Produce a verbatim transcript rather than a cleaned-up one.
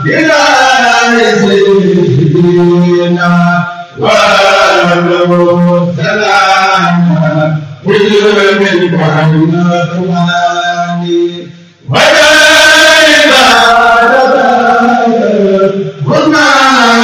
بلا سيدنا ولو سلام وجل من كان ثماني وجل